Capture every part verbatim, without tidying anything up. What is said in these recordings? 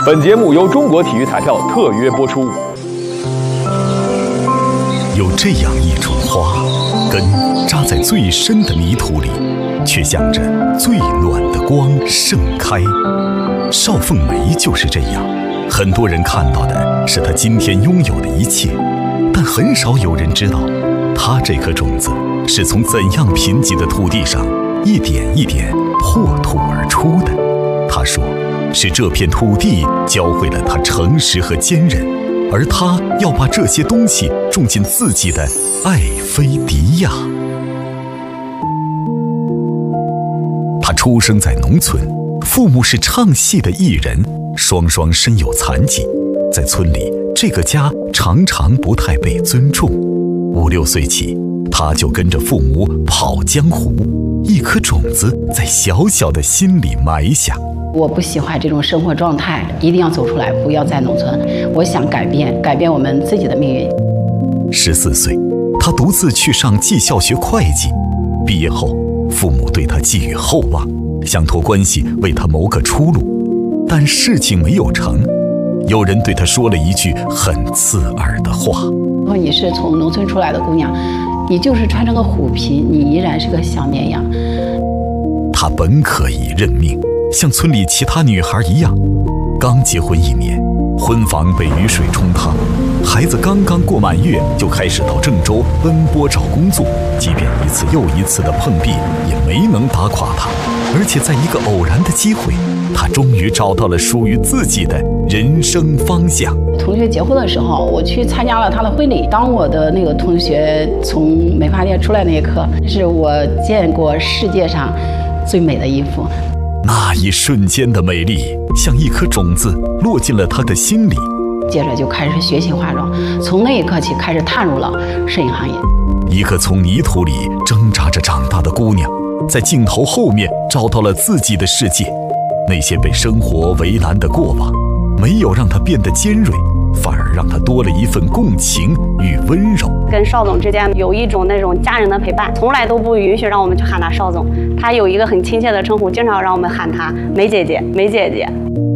本节目由中国体育彩票特约播出。 有这样一种花，根扎在最深的泥土里，却向着最暖的光盛开。邵凤梅就是这样，很多人看到的是她今天拥有的一切，但很少有人知道，她这颗种子是从怎样贫瘠的土地上一点一点破土而出的。她说，是这片土地教会了她诚实和坚韧，而她要把这些东西种进自己的艾菲迪亚。她出生在农村，父母是唱戏的艺人，双双身有残疾，在村里这个家常常不太被尊重。五六岁起，她就跟着父母跑江湖，一颗种子在小小的心里埋下。 我不喜欢这种生活状态，一定要走出来，不要在农村。我想改变，改变我们自己的命运。 十四岁，她独自去上技校学会计，毕业后，父母对她寄予厚望，想托关系为她谋个出路，但事情没有成。有人对她说了一句很刺耳的话： 说你是从农村出来的姑娘，你就是穿成个虎皮，你依然是个小绵羊。 她本可以认命，像村里其他女孩一样，刚结婚一年，婚房被雨水冲塌，孩子刚刚过满月，就开始到郑州奔波找工作，即便一次又一次的碰壁，也没能打垮她。而且在一个偶然的机会，她终于找到了属于自己的人生方向。 同学结婚的时候，我去参加了他的婚礼。当我的那个同学从美发店出来那一刻，是我见过世界上最美的衣服。 那一瞬间的美丽，像一颗种子落进了她的心里。 接着就开始学习化妆，从那一刻起开始踏入了摄影行业。 一个从泥土里挣扎着长大的姑娘，在镜头后面找到了自己的世界。那些被生活为难的过往，没有让她变得尖锐，反而让她多了一份共情与温柔。 跟邵总之间有一种那种家人的陪伴，从来都不允许让我们去喊他邵总，他有一个很亲切的称呼，经常让我们喊他梅姐姐，梅姐姐。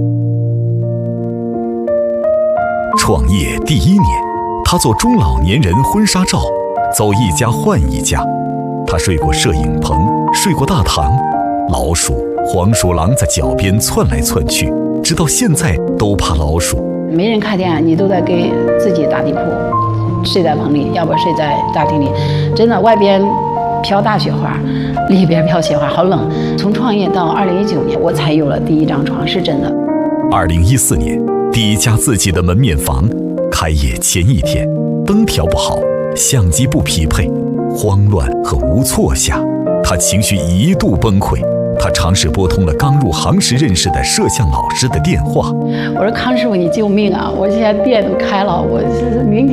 创业第一年，她做中老年人婚纱照，走一家换一家。她睡过摄影棚，睡过大堂，老鼠、黄鼠狼在脚边窜来窜去，直到现在都怕老鼠。 没人开店，你都在给自己打地铺，睡在棚里，要不睡在大厅里。真的，外边飘大雪花，里边飘雪花，好冷。从创业到二零一九年，我才有了第一张床，是真的。 二零一四年，第一家自己的门面房，开业前一天，灯调不好，相机不匹配，慌乱和无措下，他情绪一度崩溃。他尝试拨通了刚入行时认识的摄像老师的电话。 我说康师傅，你救命啊！我现在店都开了，我明天。